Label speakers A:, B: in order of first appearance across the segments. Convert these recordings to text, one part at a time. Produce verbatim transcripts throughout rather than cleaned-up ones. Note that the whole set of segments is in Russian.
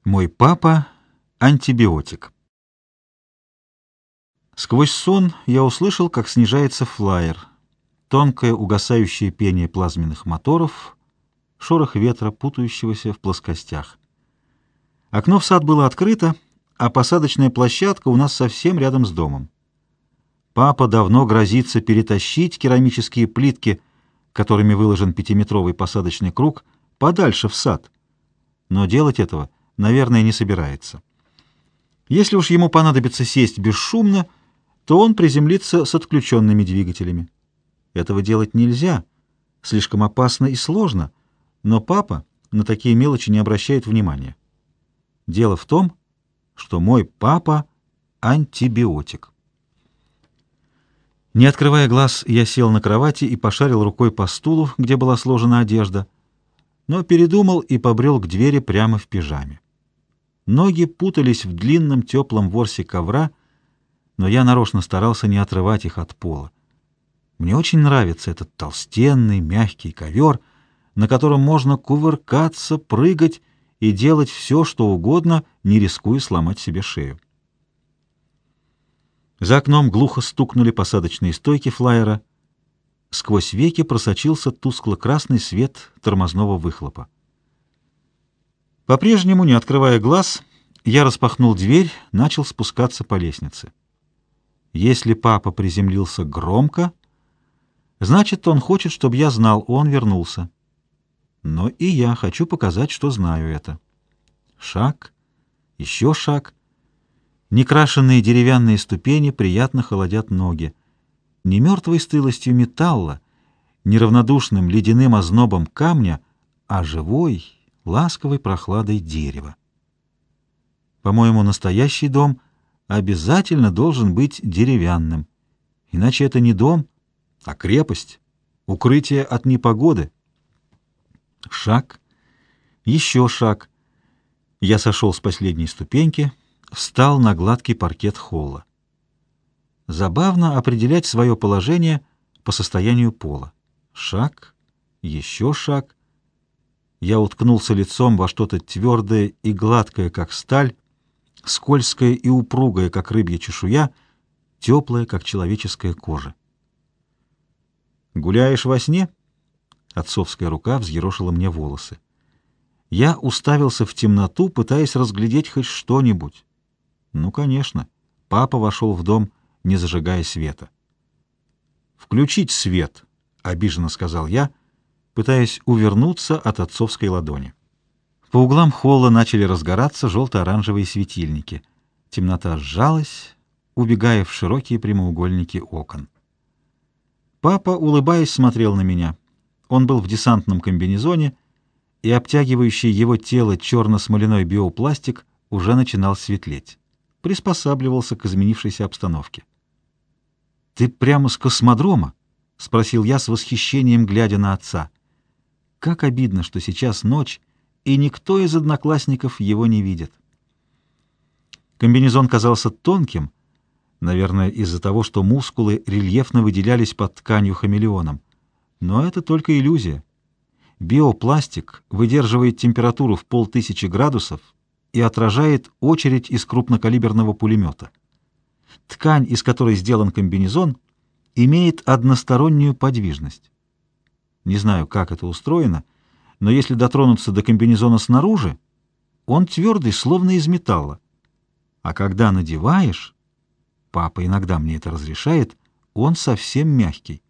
A: Мой папа — антибиотик. Сквозь сон я услышал, как снижается флайер. Тонкое угасающее пение плазменных моторов, шорох ветра, путающегося в плоскостях. Окно в сад было открыто, а посадочная площадка у нас совсем рядом с домом. Папа давно грозится перетащить керамические плитки, которыми выложен пятиметровый посадочный круг, подальше в сад. Но делать этого, наверное, не собирается. Если уж ему понадобится сесть бесшумно, то он приземлится с отключенными двигателями. Этого делать нельзя, слишком опасно и сложно, но папа на такие мелочи не обращает внимания. Дело в том, что мой папа — антибиотик. Не открывая глаз, я сел на кровати и пошарил рукой по стулу, где была сложена одежда, но передумал и побрел к двери прямо в пижаме. Ноги путались в длинном теплом ворсе ковра, но я нарочно старался не отрывать их от пола. Мне очень нравится этот толстенный, мягкий ковер, на котором можно кувыркаться, прыгать и делать все, что угодно, не рискуя сломать себе шею. За окном глухо стукнули посадочные стойки флайера. Сквозь веки просочился тускло-красный свет тормозного выхлопа. По-прежнему, не открывая глаз, я распахнул дверь, начал спускаться по лестнице. Если папа приземлился громко, значит, он хочет, чтобы я знал, он вернулся. Но и я хочу показать, что знаю это. Шаг, еще шаг. Некрашенные деревянные ступени приятно холодят ноги. Не мертвой стылостью металла, не равнодушным ледяным ознобом камня, а живой, ласковой прохладой дерева. По-моему, настоящий дом обязательно должен быть деревянным. Иначе это не дом, а крепость, укрытие от непогоды. Шаг, еще шаг. Я сошел с последней ступеньки, встал на гладкий паркет холла. Забавно определять свое положение по состоянию пола. Шаг, еще шаг. Я уткнулся лицом во что-то твердое и гладкое, как сталь, скользкое и упругое, как рыбья чешуя, теплое, как человеческая кожа. «Гуляешь во сне?» Отцовская рука взъерошила мне волосы. Я уставился в темноту, пытаясь разглядеть хоть что-нибудь. Ну, конечно, папа вошел в дом, не зажигая света. «Включить свет», — обиженно сказал я, пытаясь увернуться от отцовской ладони. По углам холла начали разгораться желто-оранжевые светильники. Темнота сжалась, убегая в широкие прямоугольники окон. Папа, улыбаясь, смотрел на меня. Он был в десантном комбинезоне, и обтягивающий его тело черно-смоляной биопластик уже начинал светлеть. Приспосабливался к изменившейся обстановке. «Ты прямо с космодрома?» — спросил я с восхищением, глядя на отца. Как обидно, что сейчас ночь, и никто из одноклассников его не видит. Комбинезон казался тонким, наверное, из-за того, что мускулы рельефно выделялись под тканью хамелеоном. Но это только иллюзия. Биопластик выдерживает температуру в полтысячи градусов и отражает очередь из крупнокалиберного пулемета. Ткань, из которой сделан комбинезон, имеет одностороннюю подвижность. Не знаю, как это устроено, но если дотронуться до комбинезона снаружи, он твердый, словно из металла. А когда надеваешь, папа иногда мне это разрешает, он совсем мягкий.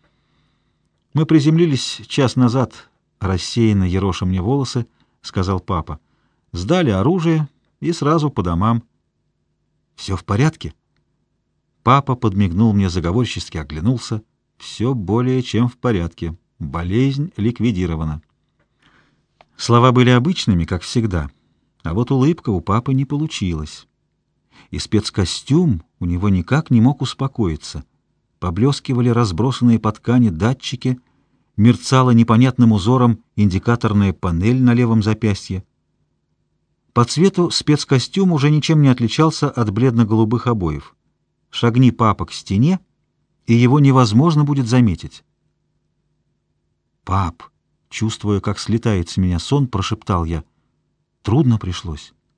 A: «Мы приземлились час назад», — рассеянно ероша мне волосы, — сказал папа. «Сдали оружие и сразу по домам». «Все в порядке?» Папа подмигнул мне заговорчески, оглянулся. «Все более чем в порядке. Болезнь ликвидирована». Слова были обычными, как всегда, а вот улыбка у папы не получилась. И спецкостюм у него никак не мог успокоиться. Поблескивали разбросанные по ткани датчики, мерцала непонятным узором индикаторная панель на левом запястье. По цвету спецкостюм уже ничем не отличался от бледно-голубых обоев. Шагни папа к стене, и его невозможно будет заметить. «Пап», чувствуя, как слетает с меня сон, прошептал я. «Трудно пришлось.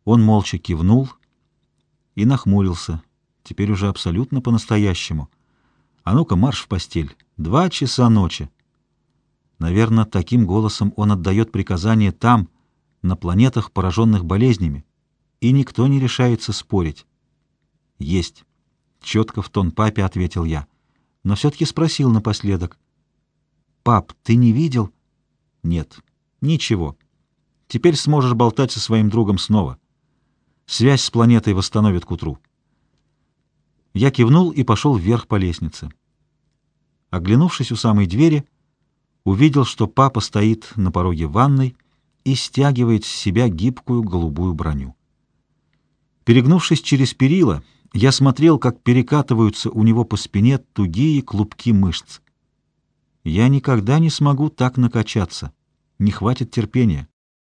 A: Он молча кивнул и нахмурился, теперь уже абсолютно по-настоящему. «А ну-ка, марш в постель! Два часа ночи!» Наверное, таким голосом он отдает приказания там, на планетах, пораженных болезнями, и никто не решается спорить. «Есть!» — четко в тон папе ответил я, но все-таки спросил напоследок. «Пап, ты не видел?» «Нет, ничего. Теперь сможешь болтать со своим другом снова. Связь с планетой восстановит к утру». Я кивнул и пошел вверх по лестнице. Оглянувшись у самой двери, увидел, что папа стоит на пороге ванной и стягивает с себя гибкую голубую броню. Перегнувшись через перила, я смотрел, как перекатываются у него по спине тугие клубки мышц. Я никогда не смогу так накачаться, не хватит терпения.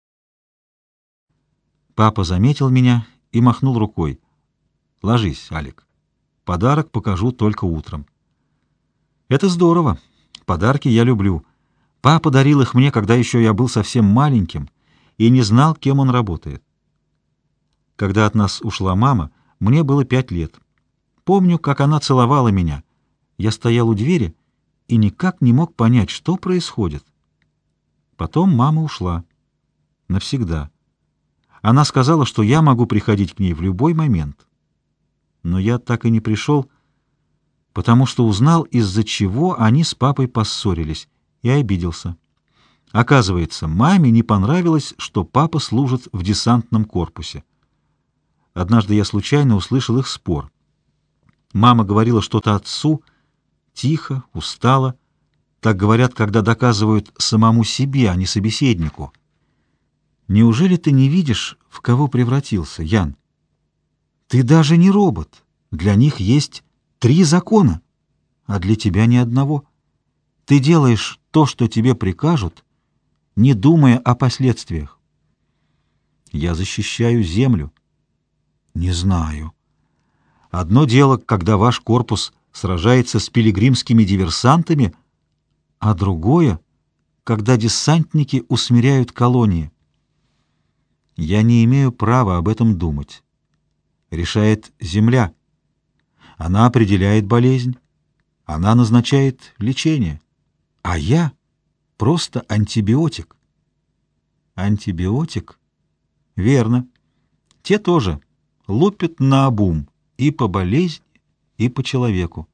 A: Папа заметил меня и махнул рукой. «Ложись, Алик. Подарок покажу только утром». Это здорово. Подарки я люблю. Папа дарил их мне, когда еще я был совсем маленьким и не знал, кем он работает. Когда от нас ушла мама, мне было пять лет. Помню, как она целовала меня. Я стоял у двери и никак не мог понять, что происходит. Потом мама ушла. Навсегда. Она сказала, что я могу приходить к ней в любой момент. Но я так и не пришел, потому что узнал, из-за чего они с папой поссорились, и обиделся. Оказывается, маме не понравилось, что папа служит в десантном корпусе. Однажды я случайно услышал их спор. Мама говорила что-то отцу, тихо, устало. Так говорят, когда доказывают самому себе, а не собеседнику. «Неужели ты не видишь, в кого превратился, Ян? Ты даже не робот. Для них есть три закона, а для тебя ни одного. Ты делаешь то, что тебе прикажут, не думая о последствиях». «Я защищаю землю». «Не знаю. Одно дело, когда ваш корпус сражается с пилигримскими диверсантами, а другое, когда десантники усмиряют колонии. Я не имею права об этом думать. Решает Земля. Она определяет болезнь, она назначает лечение, а я просто антибиотик». «Антибиотик?» «Верно. Те тоже лупят наобум и по болезни, и по человеку».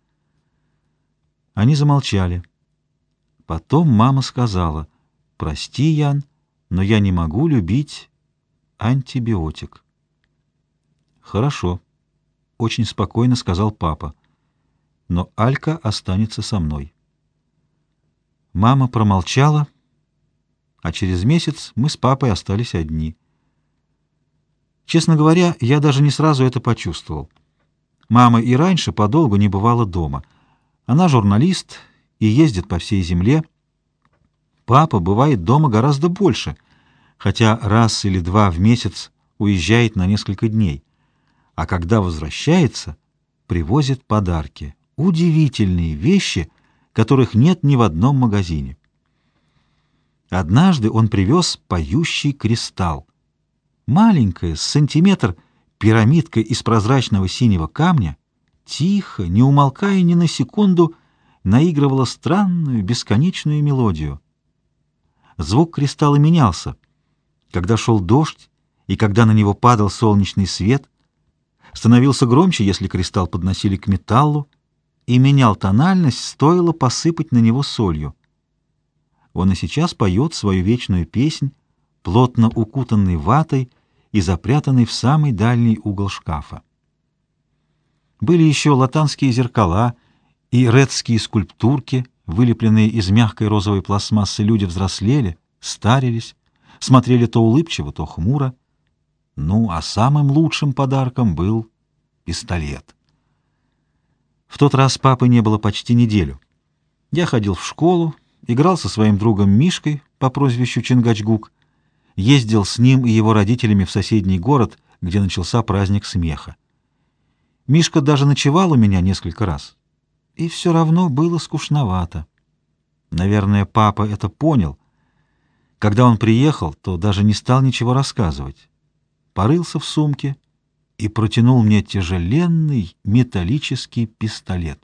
A: Они замолчали. Потом мама сказала: «Прости, Ян, но я не могу любить антибиотик». «Хорошо», — очень спокойно сказал папа, — «но Алька останется со мной». Мама промолчала, а через месяц мы с папой остались одни. Честно говоря, я даже не сразу это почувствовал. Мама и раньше подолгу не бывала дома. Она журналист и ездит по всей земле. Папа бывает дома гораздо больше, хотя раз или два в месяц уезжает на несколько дней. А когда возвращается, привозит подарки. Удивительные вещи, которых нет ни в одном магазине. Однажды он привез поющий кристалл. Маленькая, с сантиметр, пирамидка из прозрачного синего камня, тихо, не умолкая ни на секунду, наигрывала странную, бесконечную мелодию. Звук кристалла менялся, когда шел дождь и когда на него падал солнечный свет, становился громче, если кристалл подносили к металлу, и менял тональность, стоило посыпать на него солью. Он и сейчас поет свою вечную песнь, плотно укутанный ватой и запрятанный в самый дальний угол шкафа. Были еще латанские зеркала и ретские скульптурки, вылепленные из мягкой розовой пластмассы. Люди взрослели, старились, смотрели то улыбчиво, то хмуро. Ну, а самым лучшим подарком был пистолет. В тот раз папы не было почти неделю. Я ходил в школу, играл со своим другом Мишкой по прозвищу Чингачгук, ездил с ним и его родителями в соседний город, где начался праздник смеха. Мишка даже ночевал у меня несколько раз. И все равно было скучновато. Наверное, папа это понял. Когда он приехал, то даже не стал ничего рассказывать. порылся в сумке и протянул мне тяжеленный металлический пистолет.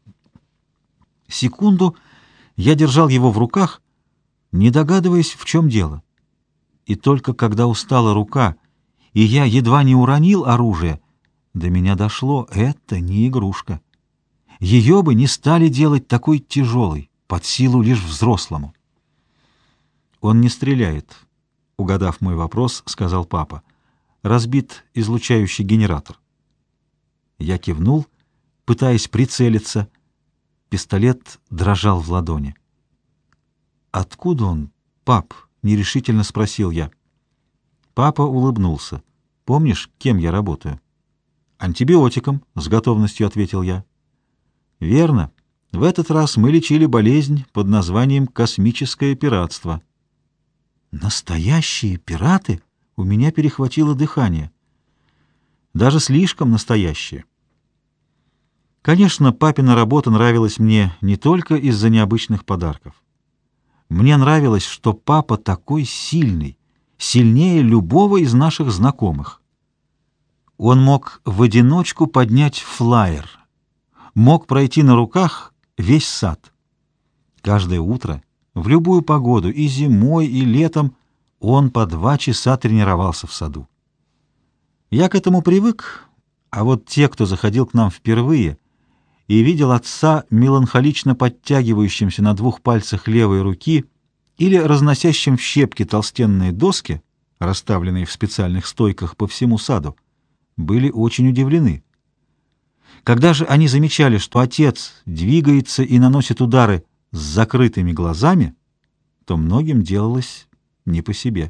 A: Секунду я держал его в руках, не догадываясь, в чем дело. И только когда устала рука, и я едва не уронил оружие, до меня дошло — это не игрушка. Ее бы не стали делать такой тяжелой, под силу лишь взрослому. «Он не стреляет», — угадав мой вопрос, сказал папа. «Разбит излучающий генератор». Я кивнул, пытаясь прицелиться. Пистолет дрожал в ладони. «Откуда он, пап?» — нерешительно спросил я. Папа улыбнулся. «Помнишь, кем я работаю?» «Антибиотиком», — с готовностью ответил я. «Верно. В этот раз мы лечили болезнь под названием космическое пиратство». «Настоящие пираты?» — у меня перехватило дыхание. «Даже слишком настоящие». Конечно, папина работа нравилась мне не только из-за необычных подарков. Мне нравилось, что папа такой сильный, сильнее любого из наших знакомых. Он мог в одиночку поднять флаер, мог пройти на руках весь сад. Каждое утро, в любую погоду, и зимой, и летом, он по два часа тренировался в саду. Я к этому привык, а вот те, кто заходил к нам впервые и видел отца меланхолично подтягивающимся на двух пальцах левой руки или разносящим в щепки толстенные доски, расставленные в специальных стойках по всему саду, были очень удивлены. Когда же они замечали, что отец двигается и наносит удары с закрытыми глазами, то многим делалось не по себе.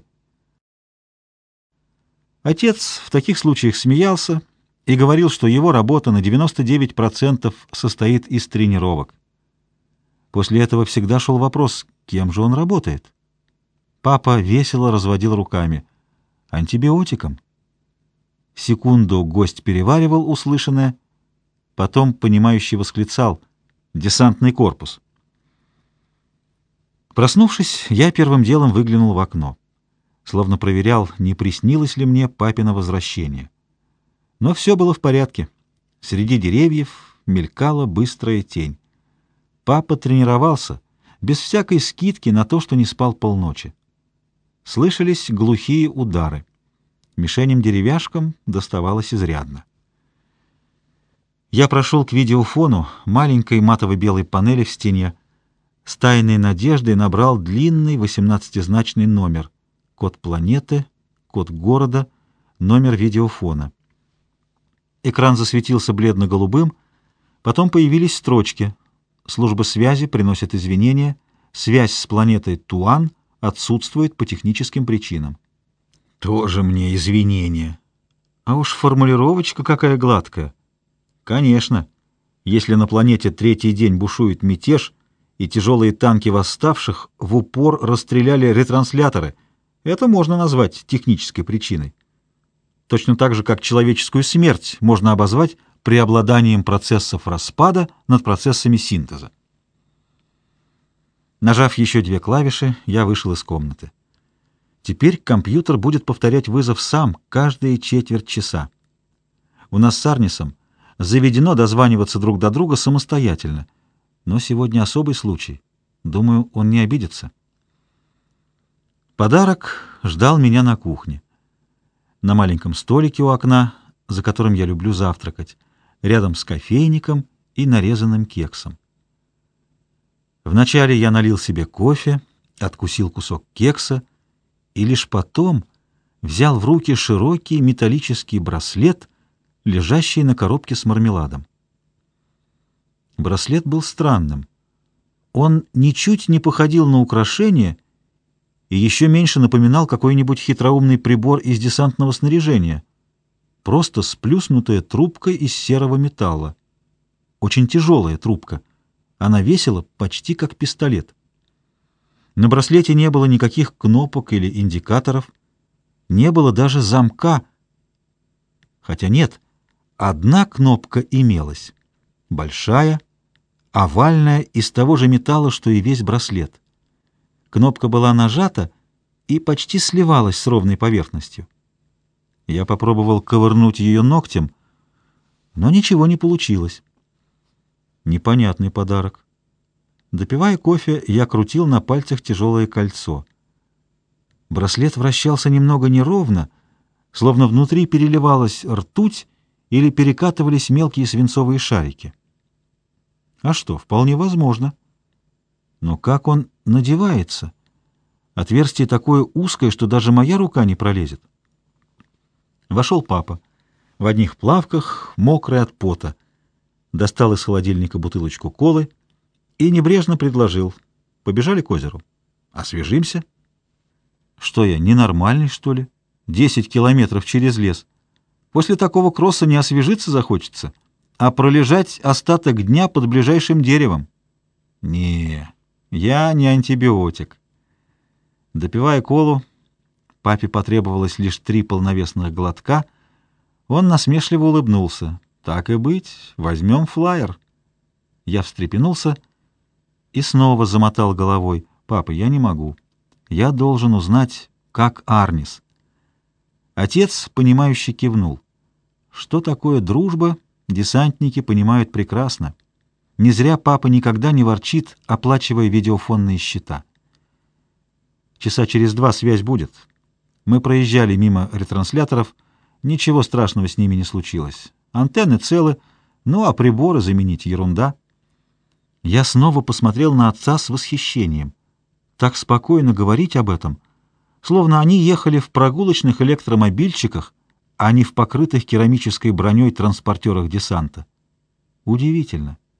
A: Отец в таких случаях смеялся и говорил, что его работа на девяносто девять процентов состоит из тренировок. После этого всегда шел вопрос, кем же он работает. Папа весело разводил руками. Антибиотиком. Секунду гость переваривал услышанное, потом, понимающе восклицал: «Десантный корпус». Проснувшись, я первым делом выглянул в окно, словно проверял, не приснилось ли мне папино возвращение. Но все было в порядке. Среди деревьев мелькала быстрая тень. Папа тренировался, без всякой скидки на то, что не спал полночи. Слышались глухие удары. Мишеням-деревяшкам доставалось изрядно. Я прошел к видеофону, маленькой матово-белой панели в стене, с тайной надеждой набрал длинный восемнадцатизначный номер. Код планеты, код города, номер видеофона. Экран засветился бледно-голубым, потом появились строчки. Служба связи приносит извинения, связь с планетой Туан отсутствует по техническим причинам. Тоже мне извинения. А уж формулировочка какая гладкая. Конечно, если на планете третий день бушует мятеж, и тяжелые танки восставших в упор расстреляли ретрансляторы, это можно назвать технической причиной. Точно так же, как человеческую смерть можно обозвать преобладанием процессов распада над процессами синтеза. Нажав еще две клавиши, я вышел из комнаты. Теперь компьютер будет повторять вызов сам каждые четверть часа. У нас с Арнисом заведено дозваниваться друг до друга самостоятельно, но сегодня особый случай. Думаю, он не обидится. Подарок ждал меня на кухне. На маленьком столике у окна, за которым я люблю завтракать, рядом с кофейником и нарезанным кексом. Вначале я налил себе кофе, откусил кусок кекса и лишь потом взял в руки широкий металлический браслет, лежащий на коробке с мармеладом. Браслет был странным. Он ничуть не походил на украшение и еще меньше напоминал какой-нибудь хитроумный прибор из десантного снаряжения. Просто сплюснутая трубка из серого металла. Очень тяжелая трубка. Она весила почти как пистолет. На браслете не было никаких кнопок или индикаторов. Не было даже замка. Хотя нет, одна кнопка имелась. Большая, овальная, из того же металла, что и весь браслет. Кнопка была нажата и почти сливалась с ровной поверхностью. Я попробовал ковырнуть ее ногтем, но ничего не получилось. Непонятный подарок. Допивая кофе, я крутил на пальцах тяжелое кольцо. Браслет вращался немного неровно, словно внутри переливалась ртуть или перекатывались мелкие свинцовые шарики. А что, вполне возможно. Но как он надевается? Отверстие такое узкое, что даже моя рука не пролезет. Вошел папа. В одних плавках, мокрый от пота. Достал из холодильника бутылочку колы и небрежно предложил: побежали к озеру. Освежимся. Что я, ненормальный, что ли? Десять километров через лес. После такого кросса не освежиться захочется, а пролежать остаток дня под ближайшим деревом. Не, я не антибиотик. Допивая колу, папе потребовалось лишь три полновесных глотка, он насмешливо улыбнулся. Так и быть, возьмем флаер. Я встрепенулся и снова замотал головой. Папа, я не могу. Я должен узнать, как Арнис. Отец, понимающе кивнул. Что такое дружба, десантники понимают прекрасно. Не зря папа никогда не ворчит, оплачивая видеофонные счета. Часа через два связь будет. Мы проезжали мимо ретрансляторов, ничего страшного с ними не случилось. Антенны целы, ну а приборы заменить ерунда. Я снова посмотрел на отца с восхищением. Так спокойно говорить об этом, словно они ехали в прогулочных электромобильчиках, а не в покрытых керамической броней транспортерах десанта. Удивительно.